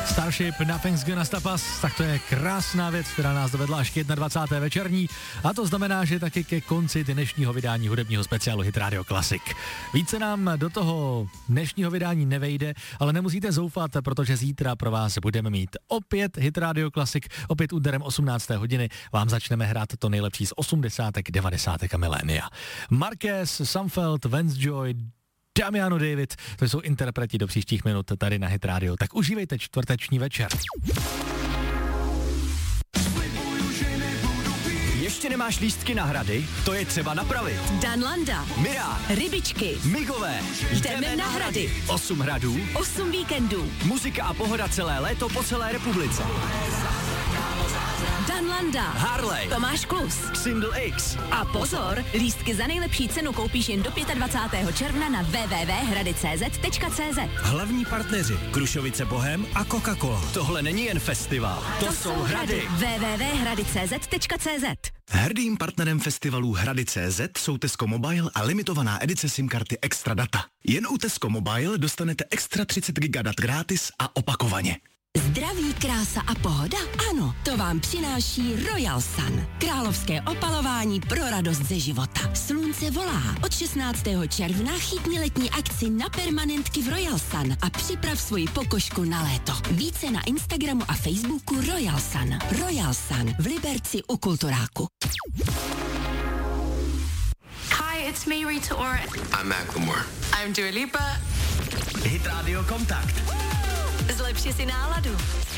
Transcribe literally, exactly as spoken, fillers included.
Starship, Nothing's Gonna Stop Us, tak to je krásná věc, která nás dovedla až k dvacáté jedné večerní a to znamená, že taky ke konci dnešního vydání hudebního speciálu Hit Radio Classic. Více nám do toho dnešního vydání nevejde, ale nemusíte zoufat, protože zítra pro vás budeme mít opět Hit Radio Classic, opět úderem osmnácté hodiny vám začneme hrát to nejlepší z osmdesátek, devadesátek a milénia. Marquez, Sumfeld, Vance Joy, Damiano David, to jsou interpreti do příštích minut tady na Hit Radio. Tak užívejte čtvrteční večer. Ještě nemáš lístky na Hrady? To je třeba napravit. Dan Landa, Mirá, Rybičky, Migové, jdeme na Hrady. Osm hradů, Osm víkendů. muzika a pohoda celé léto po celé republice. Dan Landa, Harley, Tomáš Klus. Single X. A pozor, lístky za nejlepší cenu koupíš jen do dvacátého pátého června na w w w tečka hrady tečka c z tečka c z. Hlavní partneři Krušovice Bohem a Coca-Cola. Tohle není jen festival, to, to jsou hrady. w w w tečka hrady tečka c z tečka c z. Hrdým partnerem festivalů Hrady tečka c z jsou Tesco Mobile a limitovaná edice SIM karty Extra Data. Jen u Tesco Mobile dostanete extra třicet giga dat gratis a opakovaně. Zdraví, krása a pohoda? Ano, to vám přináší Royal Sun. Královské opalování pro radost ze života. Slunce volá. Od šestnáctého června chytni letní akci na permanentky v Royal Sun a připrav svoji pokožku na léto. Více na Instagramu a Facebooku Royal Sun. Royal Sun v Liberci u Kulturáku. Hi, it's me, Rita Ora. I'm Macklemore. I'm Dua Lipa. Hit Radio Kontakt. Zlepši si náladu.